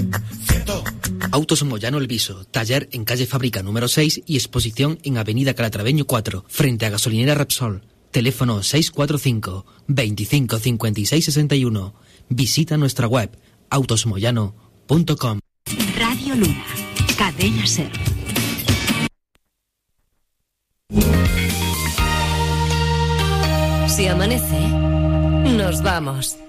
Autos Moyano El Viso, taller en calle Fábrica número 6 y exposición en avenida Calatraveño 4, frente a gasolinera Repsol. Teléfono 645 25 56 61. Visita nuestra web autosmoyano.com. Radio Luna, Cadena Ser. Si amanece, nos vamos.